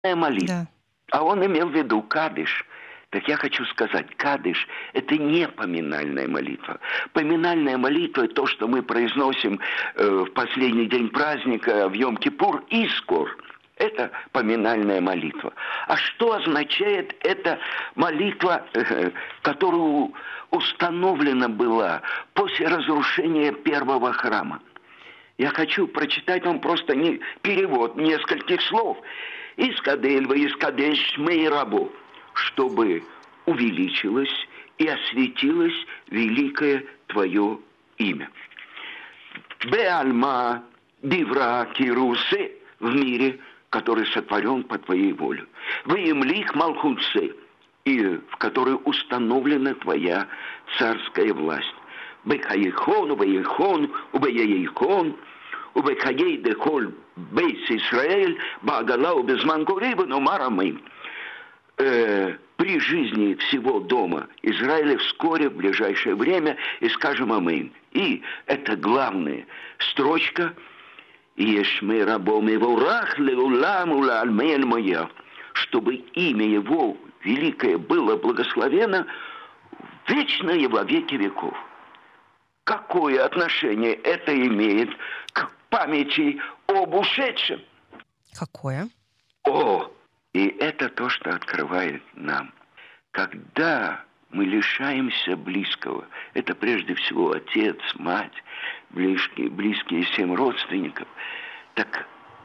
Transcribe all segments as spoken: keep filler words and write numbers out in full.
молитва. Да. А он имел в виду кадыш. Так я хочу сказать, кадыш – это не поминальная молитва. Поминальная молитва – то, что мы произносим э, в последний день праздника, в Йом-Кипур, искор. Это поминальная молитва. А что означает эта молитва, э, которая установлена была после разрушения первого храма? Я хочу прочитать вам просто не, перевод нескольких слов. «Искадель во искадеш мей рабо», чтобы увеличилось и осветилось великое Твое имя. «Беальма дивра кирусе» в мире, который сотворен по Твоей воле. «Веемлих малхутсе», и в которой установлена Твоя царская власть. «Бехаехон, убеехон, убееехон». Убекаей дехоль бейс Исраэль, багала убезман куриба, но марамым. При жизни всего дома Израиля вскоре, в ближайшее время, и скажем амин. И это главная строчка. Ешмей рабом его рах леулам улальмель моя. Чтобы имя его великое было благословено вечно и во веки веков. Какое отношение это имеет к памяти об ушедшем? Какое? О, и это то, что открывает нам. Когда мы лишаемся близкого, это прежде всего отец, мать, близкие, близкие всем родственников, так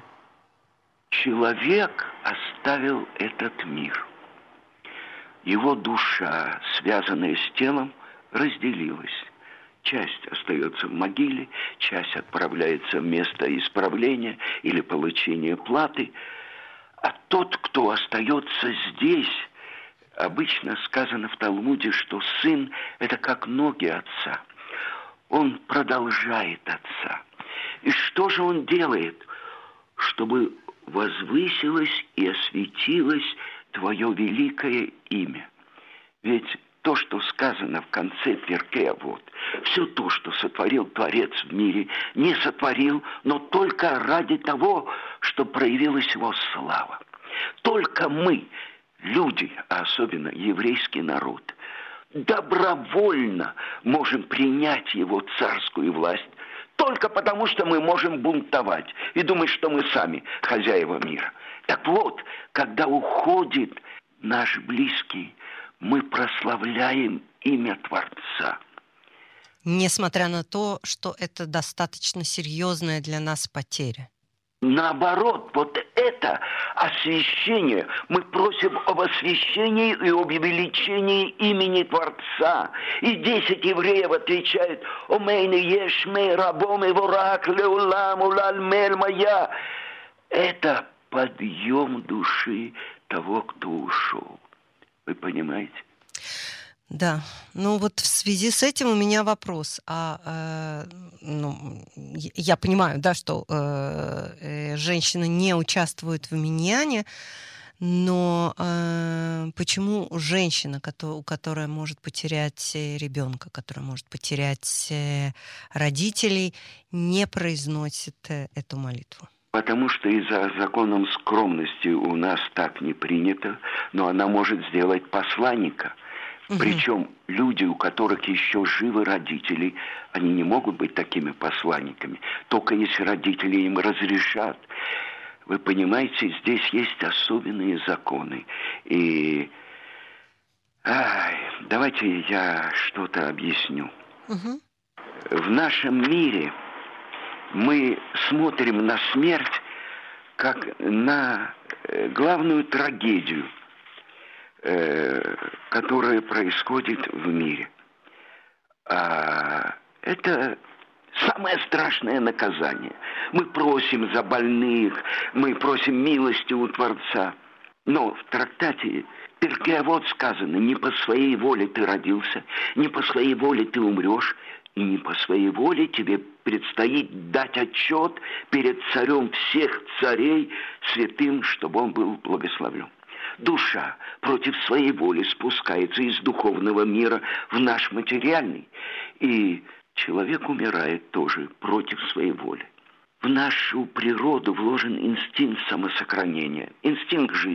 человек оставил этот мир. Его душа, связанная с телом, разделилась. Часть остается в могиле, часть отправляется в место исправления или получения платы. А тот, кто остается здесь, обычно сказано в Талмуде, что сын – это как ноги отца. Он продолжает отца. И что же он делает? Чтобы возвысилось и осветилось Твое великое имя. Ведь то, что сказано в конце Перкея, вот, все то, что сотворил Творец в мире, не сотворил, но только ради того, чтобы проявилась его слава. Только мы, люди, а особенно еврейский народ, добровольно можем принять его царскую власть, только потому, что мы можем бунтовать и думать, что мы сами хозяева мира. Так вот, когда уходит наш близкий, мы прославляем имя Творца. Несмотря на то, что это достаточно серьезная для нас потеря. Наоборот, вот это освящение. Мы просим об освящении и об увеличении имени Творца. И десять евреев отвечают: «Омейны ешмей рабом и ворак леулам улальмель моя». Это подъем души того, кто ушел. Вы понимаете? Да, ну вот в связи с этим у меня вопрос. А, э, ну, я понимаю, да, что э, э, женщины не участвуют в миньяне, но э, почему женщина, кото- которая может потерять ребенка, которая может потерять э, родителей, не произносит э, эту молитву? Потому что из-за законом скромности у нас так не принято, но она может сделать посланника. Угу. Причем люди, у которых еще живы родители, они не могут быть такими посланниками, только если родители им разрешат. Вы понимаете, здесь есть особенные законы. И ай, давайте я что-то объясню. Угу. В нашем мире мы смотрим на смерть как на главную трагедию, которая происходит в мире. А это самое страшное наказание. Мы просим за больных, мы просим милости у Творца. Но в трактате Перкей Авот сказано: не по своей воле ты родился, не по своей воле ты умрешь, и не по своей воле тебе предстоит дать отчет перед царем всех царей, святым, чтобы он был благословлен. Душа против своей воли спускается из духовного мира в наш материальный. И человек умирает тоже против своей воли. В нашу природу вложен инстинкт самосохранения, инстинкт жизни.